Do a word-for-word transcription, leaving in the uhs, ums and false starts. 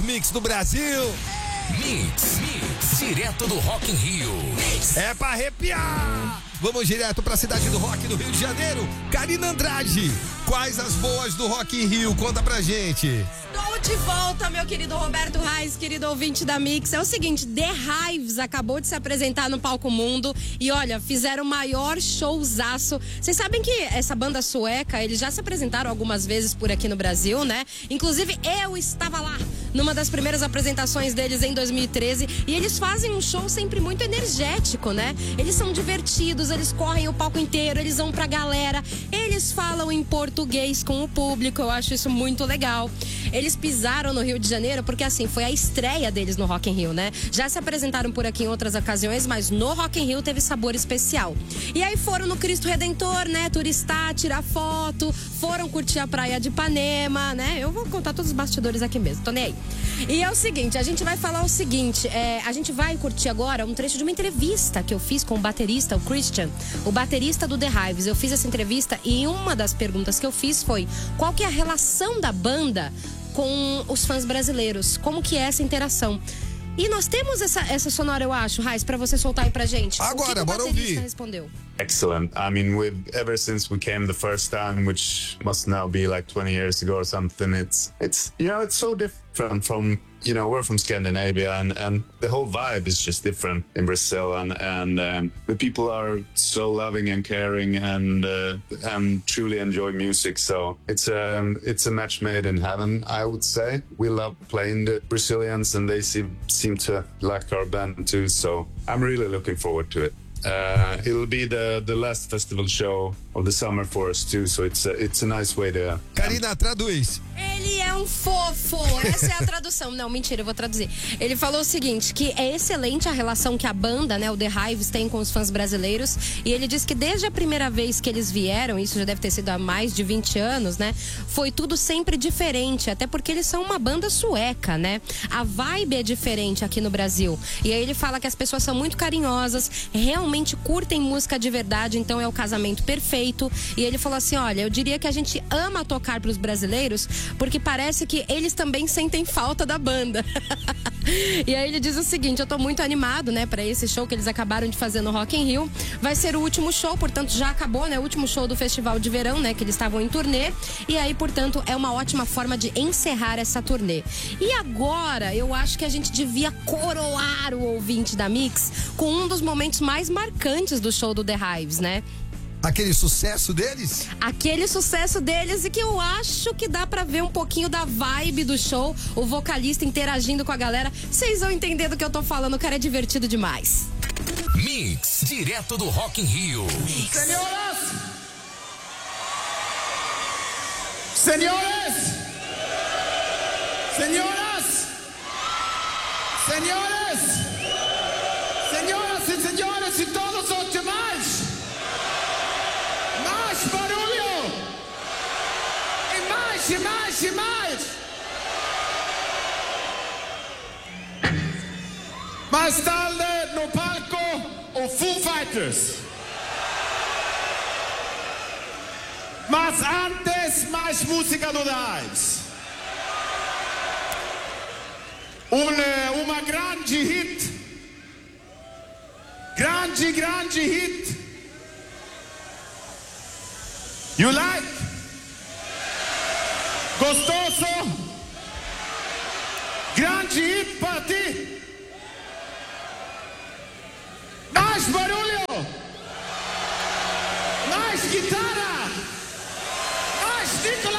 mix do Brasil. Mix, mix, direto do Rock in Rio. Mix. É pra arrepiar. Vamos direto pra cidade do rock do Rio de Janeiro. Karina Andrade, quais as boas do Rock in Rio? Conta pra gente. Estou de volta, meu querido Roberto Reis, querido ouvinte da Mix. É o seguinte, The Hives acabou de se apresentar no Palco Mundo e olha, fizeram o maior showzaço. Vocês sabem que essa banda sueca, eles já se apresentaram algumas vezes por aqui no Brasil, né? Inclusive eu estava lá numa das primeiras apresentações deles em dois mil e treze e eles fazem um show sempre muito energético, né? Eles são divertidos, eles correm o palco inteiro, eles vão pra galera, eles falam em português com o público, eu acho isso muito legal. Eles pisaram no Rio de Janeiro porque, assim, foi a estreia deles no Rock in Rio, né? Já se apresentaram por aqui em outras ocasiões, mas no Rock in Rio teve sabor especial. E aí foram no Cristo Redentor, né? Turistar, tirar foto, foram curtir a praia de Ipanema, né? Eu vou contar todos os bastidores aqui mesmo, tô nem aí. E é o seguinte, a gente vai falar o seguinte, é, a gente vai curtir agora um trecho de uma entrevista que eu fiz com o baterista, o Christian, o baterista do The Hives. Eu fiz essa entrevista e uma das perguntas que eu fiz foi: qual que é a relação da banda com os fãs brasileiros? Como que é essa interação? E nós temos essa, essa sonora, eu acho, Raiz, pra você soltar aí pra gente. Agora, o que que bora o baterista ouvir. respondeu? Excellent. I mean, we've ever since we came the first time, which must now be like twenty years ago or something. It's it's you know it's so different from you know we're from Scandinavia and and the whole vibe is just different in Brazil and and um, the people are so loving and caring and uh, and truly enjoy music. So it's um it's a match made in heaven, I would say. We love playing the Brazilians and they seem seem to like our band too. So I'm really looking forward to it. Uh, it'll be the the last festival show of the summer for us too, so it's a, it's a nice way to. Karina, traduz. Ele é um fofo, essa é a tradução. Não, mentira, eu vou traduzir. Ele falou o seguinte, que é excelente a relação que a banda, né, o The Hives, tem com os fãs brasileiros. E ele disse que desde a primeira vez que eles vieram, isso já deve ter sido há mais de vinte anos, né, foi tudo sempre diferente, até porque eles são uma banda sueca, né? A vibe é diferente aqui no Brasil. E aí ele fala que as pessoas são muito carinhosas, realmente curtem música de verdade, então é o casamento perfeito. E ele falou assim, olha, eu diria que a gente ama tocar pros brasileiros porque parece que eles também sentem falta da banda. E aí ele diz o seguinte, eu tô muito animado, né, pra esse show que eles acabaram de fazer no Rock in Rio. Vai ser o último show, portanto já acabou, né, o último show do festival de verão, né, que eles estavam em turnê. E aí, portanto, é uma ótima forma de encerrar essa turnê. E agora, eu acho que a gente devia coroar o ouvinte da Mix com um dos momentos mais marcantes do show do The Hives, né? Aquele sucesso deles? Aquele sucesso deles e que eu acho que dá pra ver um pouquinho da vibe do show, o vocalista interagindo com a galera. Vocês vão entender do que eu tô falando, o cara é divertido demais. Mix, direto do Rock in Rio. Senhoras! Senhores! Senhoras! Senhores! Senhoras e senhores e todos os demais! Mais barulho! E mais, e mais, e mais! Mais tarde no palco, o Foo Fighters. Mas antes, mais música do The Hives. Um, uma grande hit. Grande, grande hit. You like? Gostoso? Grande hit para ti? Mais barulho? Mais guitarra? Mais Nicolas?